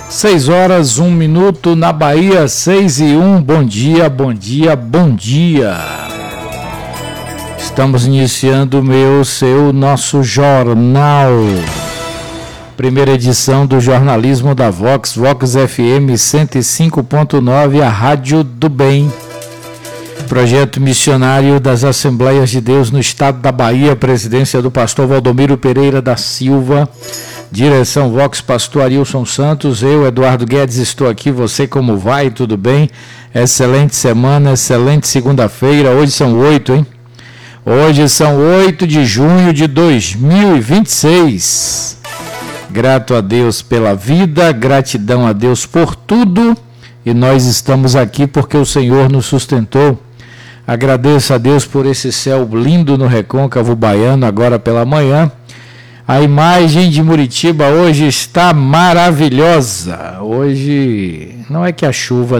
6h01 na Bahia, 6h01, bom dia, bom dia, bom dia. Estamos iniciando nosso jornal. Primeira edição do jornalismo da Vox FM 105.9, a Rádio do Bem. Projeto missionário das Assembleias de Deus no estado da Bahia, presidência do pastor Valdomiro Pereira da Silva. Direção Vox, pastor Arilson Santos, eu, Eduardo Guedes, estou aqui. Você, como vai? Tudo bem? Excelente semana, excelente segunda-feira. Hoje são 8, hein? Hoje são 8 de junho de 2026. Grato a Deus pela vida, gratidão a Deus por tudo. E nós estamos aqui porque o Senhor nos sustentou. Agradeço a Deus por esse céu lindo no Recôncavo Baiano, agora pela manhã. A imagem de Muritiba hoje está maravilhosa. Hoje não é que a chuva